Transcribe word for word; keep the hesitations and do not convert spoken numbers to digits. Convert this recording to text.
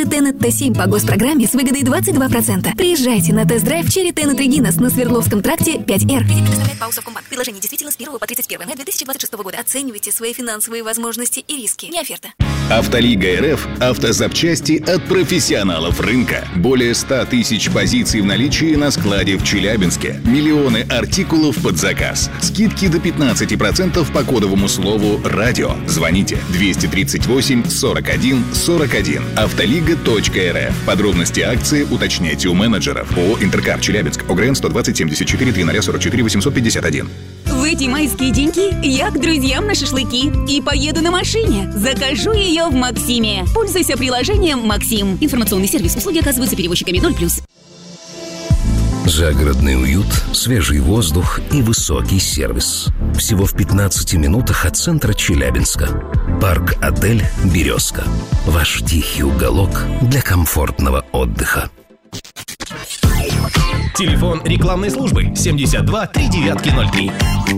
Chery Tenet Т семь по госпрограмме с выгодой двадцать два процента. Приезжайте на тест-драйв Chery Tenet Регинас на Свердловском тракте пять эр. Предоставляет Паусов Комбанк. Предложение действительно с первого по тридцать первое мая две тысячи двадцать шестого года. Оценивайте свои финансовые возможности и риски. Не оферта. Автолига РФ – автозапчасти от профессионалов рынка. Более ста тысяч позиций в наличии на складе в Челябинске. Миллионы артикулов под заказ. Скидки до пятнадцати процентов по кодовому слову «Радио». Звоните двести тридцать восемь сорок один сорок один. Автолига точка РФ. Подробности акции уточняйте у менеджеров. ООО «Интеркар» Челябинск. ОГРН сто двадцать семьдесят четыре три сорок четыре восемьсот пятьдесят один. В эти майские деньги я к друзьям на шашлыки и поеду на машине. Закажу ее в Максиме. Пользуйся приложением «Максим». Информационный сервис. Услуги оказываются перевозчиками ноль плюс. Загородный уют, свежий воздух и высокий сервис. Всего в пятнадцати минутах от центра Челябинска. Парк-отель «Березка». Ваш тихий уголок для комфортного отдыха. Телефон рекламной службы семьдесят два три девятки ноль три.